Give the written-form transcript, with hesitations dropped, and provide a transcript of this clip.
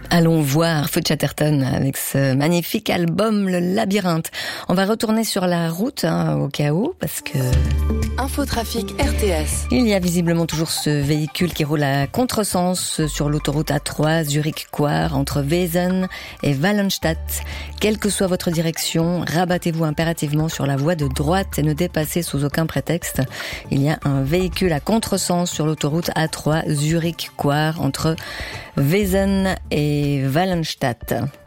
Allons voir Feu Chatterton avec ce magnifique album Le Labyrinthe. On va retourner sur la route au cas où, parce que... Infotrafic RTS. Il y a visiblement toujours ce véhicule qui roule à contresens sur l'autoroute A3 Zurich-Coire entre Wesen et Wallenstadt. Quelle que soit votre direction, rabattez-vous impérativement sur la voie de droite et ne dépassez sous aucun prétexte. Il y a un véhicule à contresens sur l'autoroute A3 Zurich-Coire entre Wesen et Wallenstadt.